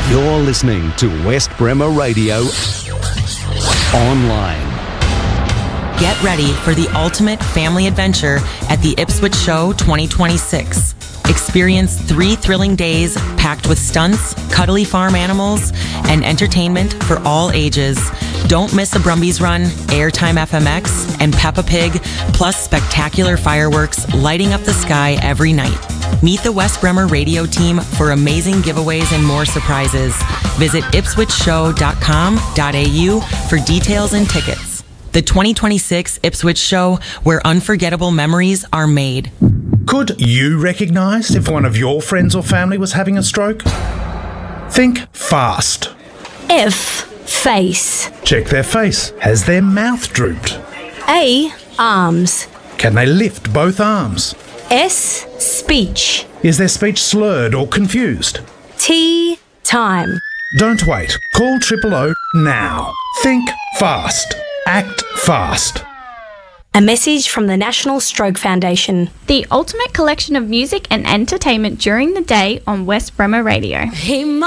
You're listening to West Bremer Radio Online. Get ready for the ultimate family adventure at the Ipswich Show 2026. Experience 3 thrilling days packed with stunts, cuddly farm animals, and entertainment for all ages. Don't miss a Brumbies Run, Airtime FMX, and Peppa Pig, plus spectacular fireworks lighting up the sky every night. Meet the West Bremer radio team for amazing giveaways and more surprises. Visit ipswichshow.com.au for details and tickets. The 2026 Ipswich Show, where unforgettable memories are made. Could you recognise if one of your friends or family was having a stroke? Think fast. F. Face. Check their face. Has their mouth drooped? A. Arms. Can they lift both arms? S. Speech. Is their speech slurred or confused? T. Time. Don't wait. Call 000 now. Think fast. Act fast. A message from the National Stroke Foundation. The ultimate collection of music and entertainment during the day on West Bremer Radio.